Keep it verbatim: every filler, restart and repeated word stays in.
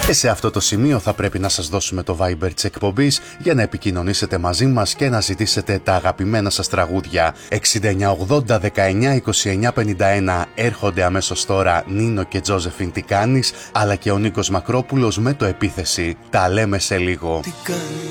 Και σε αυτό το σημείο θα πρέπει να σας δώσουμε το Viber της εκπομπής για να επικοινωνήσετε μαζί μας και να ζητήσετε τα αγαπημένα σας τραγούδια. εξήντα εννιά ογδόντα δεκαεννιά είκοσι εννιά πενήντα ένα έρχονται αμέσως τώρα Νίνο και Τζόζεφιν τι κάνεις, αλλά και ο Νίκος Μακρόπουλος με το Επίθεση. Τα λέμε σε λίγο.